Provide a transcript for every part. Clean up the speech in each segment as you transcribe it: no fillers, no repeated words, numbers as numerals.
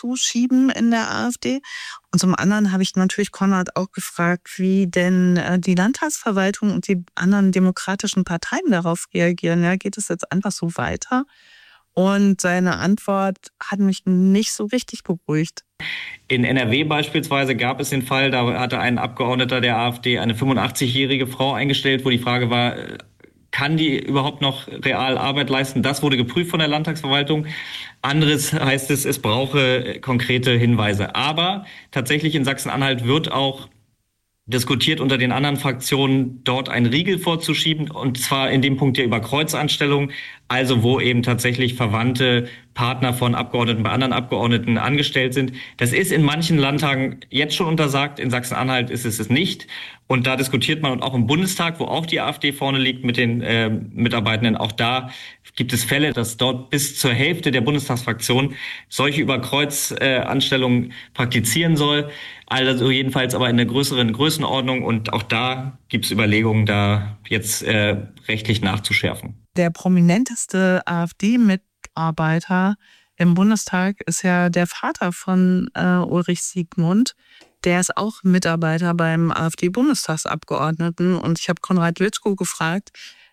zuschieben in der AfD. Und zum anderen habe ich natürlich Konrad auch gefragt, wie denn die Landtagsverwaltung und die anderen demokratischen Parteien darauf reagieren. Ja, geht es jetzt einfach so weiter? Und seine Antwort hat mich nicht so richtig beruhigt. In NRW beispielsweise gab es den Fall, da hatte ein Abgeordneter der AfD eine 85-jährige Frau eingestellt, wo die Frage war, kann die überhaupt noch real Arbeit leisten? Das wurde geprüft von der Landtagsverwaltung. Anderes heißt es, es brauche konkrete Hinweise. Aber tatsächlich in Sachsen-Anhalt wird auch diskutiert unter den anderen Fraktionen, dort einen Riegel vorzuschieben, und zwar in dem Punkt der Überkreuzanstellung, also wo eben tatsächlich verwandte Partner von Abgeordneten bei anderen Abgeordneten angestellt sind. Das ist in manchen Landtagen jetzt schon untersagt, in Sachsen-Anhalt ist es nicht. Und da diskutiert man, und auch im Bundestag, wo auch die AfD vorne liegt mit den Mitarbeitenden, auch da gibt es Fälle, dass dort bis zur Hälfte der Bundestagsfraktion solche Überkreuzanstellungen praktizieren soll. Also jedenfalls aber in einer größeren Größenordnung, und auch da gibt es Überlegungen, da jetzt rechtlich nachzuschärfen. Der prominenteste AfD-Mitarbeiter im Bundestag ist ja der Vater von Ulrich Siegmund. Der ist auch Mitarbeiter beim AfD-Bundestagsabgeordneten. Und ich habe Konrad Witschko gefragt,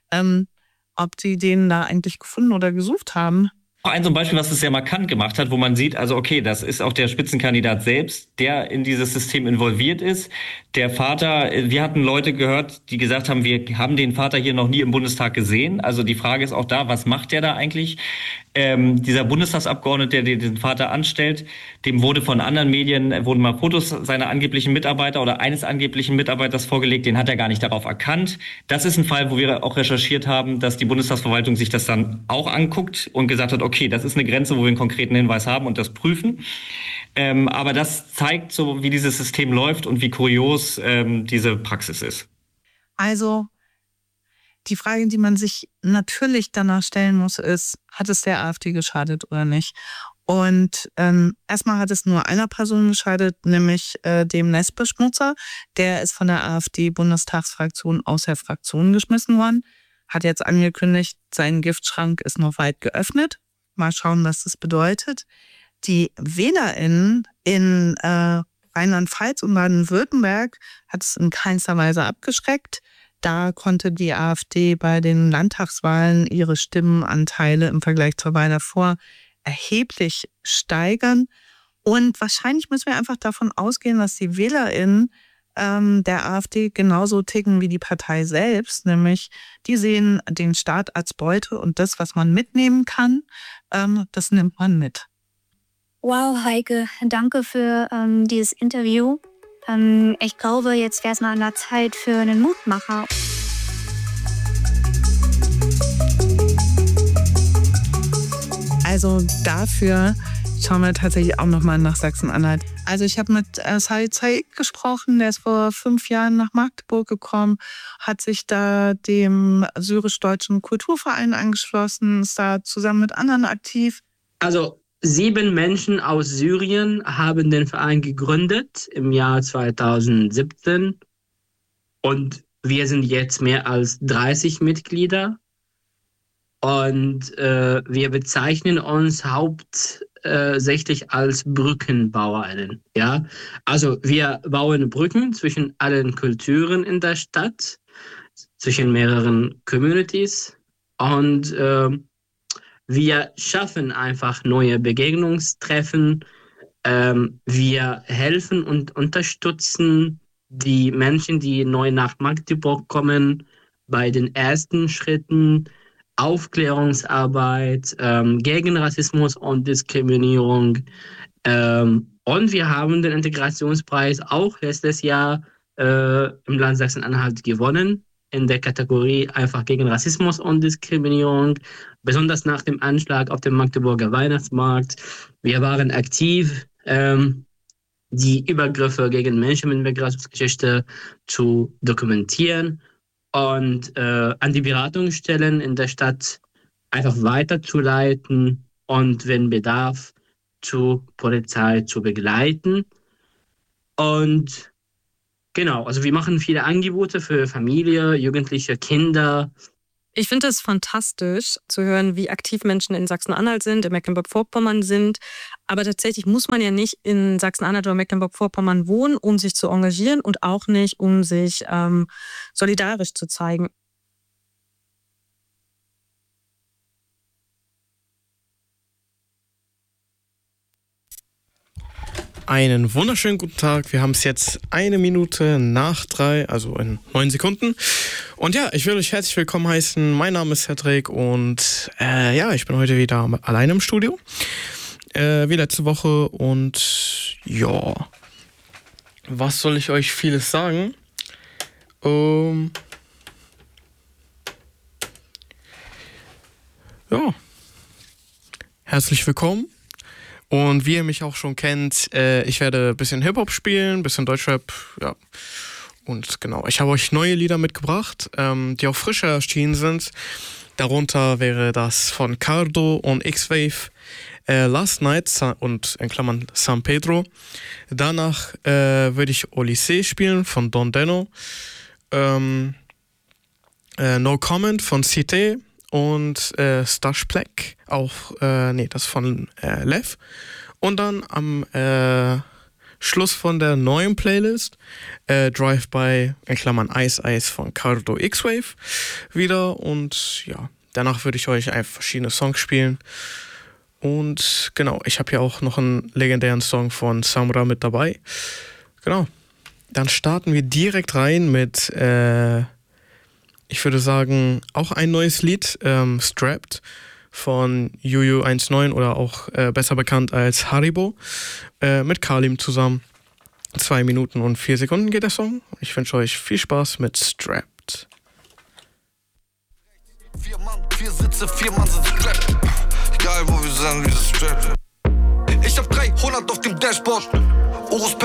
ob die den da eigentlich gefunden oder gesucht haben. Ein so ein Beispiel, was es sehr markant gemacht hat, wo man sieht, also okay, das ist auch der Spitzenkandidat selbst, der in dieses System involviert ist. Der Vater, wir hatten Leute gehört, die gesagt haben, wir haben den Vater hier noch nie im Bundestag gesehen. Also die Frage ist auch da, was macht der da eigentlich? Dieser Bundestagsabgeordnete, der den Vater anstellt, dem wurde von anderen Medien, wurden mal Fotos seiner angeblichen Mitarbeiter oder eines angeblichen Mitarbeiters vorgelegt, den hat er gar nicht darauf erkannt. Das ist ein Fall, wo wir auch recherchiert haben, dass die Bundestagsverwaltung sich das dann auch anguckt und gesagt hat, okay, das ist eine Grenze, wo wir einen konkreten Hinweis haben und das prüfen. Aber das zeigt so, wie dieses System läuft und wie kurios diese Praxis ist. Also die Frage, die man sich natürlich danach stellen muss, ist, hat es der AfD geschadet oder nicht? Und erstmal hat es nur einer Person geschadet, nämlich dem Nestbeschmutzer. Der ist von der AfD-Bundestagsfraktion aus der Fraktion geschmissen worden. Hat jetzt angekündigt, sein Giftschrank ist noch weit geöffnet. Mal schauen, was das bedeutet. Die WählerInnen in Rheinland-Pfalz und Baden-Württemberg hat es in keinster Weise abgeschreckt. Da konnte die AfD bei den Landtagswahlen ihre Stimmenanteile im Vergleich zur Wahl davor erheblich steigern. Und wahrscheinlich müssen wir einfach davon ausgehen, dass die WählerInnen der AfD genauso ticken wie die Partei selbst. Nämlich, die sehen den Staat als Beute und das, was man mitnehmen kann, das nimmt man mit. Wow, Heike, danke für dieses Interview. Ich glaube, jetzt wäre es mal an der Zeit für einen Mutmacher. Also dafür schauen wir tatsächlich auch nochmal nach Sachsen-Anhalt. Also ich habe mit Said Said gesprochen, der ist vor 5 Jahren nach Magdeburg gekommen, hat sich da dem syrisch-deutschen Kulturverein angeschlossen, ist da zusammen mit anderen aktiv. Also 7 Menschen aus Syrien haben den Verein gegründet im Jahr 2017 und wir sind jetzt mehr als 30 Mitglieder und wir bezeichnen uns hauptsächlich als BrückenbauerInnen. Ja? Also wir bauen Brücken zwischen allen Kulturen in der Stadt, zwischen mehreren Communities und wir schaffen einfach neue Begegnungstreffen. Wir helfen und unterstützen die Menschen, die neu nach Magdeburg kommen, bei den ersten Schritten, Aufklärungsarbeit, gegen Rassismus und Diskriminierung. Und wir haben den Integrationspreis auch letztes Jahr im Land Sachsen-Anhalt gewonnen, in der Kategorie einfach gegen Rassismus und Diskriminierung, besonders nach dem Anschlag auf dem Magdeburger Weihnachtsmarkt. Wir waren aktiv, die Übergriffe gegen Menschen mit Migrationsgeschichte zu dokumentieren und an die Beratungsstellen in der Stadt einfach weiterzuleiten und wenn Bedarf zur Polizei zu begleiten. Und genau, also wir machen viele Angebote für Familie, Jugendliche, Kinder Ich finde es fantastisch zu hören, wie aktiv Menschen in Sachsen-Anhalt sind, in Mecklenburg-Vorpommern sind. Aber tatsächlich muss man ja nicht in Sachsen-Anhalt oder Mecklenburg-Vorpommern wohnen, um sich zu engagieren und auch nicht, um sich solidarisch zu zeigen. Einen wunderschönen guten Tag. Wir haben es jetzt 1 Minute nach 3, also in 9 Sekunden. Und ja, ich will euch herzlich willkommen heißen. Mein Name ist Cedric und ich bin heute wieder alleine im Studio. Wie letzte Woche und ja, was soll ich euch vieles sagen? Herzlich willkommen. Und wie ihr mich auch schon kennt, ich werde ein bisschen Hip-Hop spielen, ein bisschen Deutschrap, ja. Und genau, ich habe euch neue Lieder mitgebracht, die auch frischer erschienen sind. Darunter wäre das von Cardo und X-Wave, Last Night und in Klammern San Pedro. Danach würde ich Olyssee spielen von Don Deno. No Comment von Cité. Und Stash Black, auch, das von Lev. Und dann am Schluss von der neuen Playlist Drive-By, in Klammern Ice Ice von Cardo X-Wave wieder. Und ja, danach würde ich euch einfach verschiedene Songs spielen. Und genau, ich habe hier auch noch einen legendären Song von Samra mit dabei. Genau, dann starten wir direkt rein mit ich würde sagen, auch ein neues Lied, Strapped von Juju19 oder auch besser bekannt als Haribo, mit Kalim zusammen. 2 Minuten und 4 Sekunden geht der Song. Ich wünsche euch viel Spaß mit Strapped. 4 Mann, 4 Sitze, 4 Mann sind strapped. Egal wo wir sind, wir sind strapped. Ich hab 300 auf dem Dashboard. Urus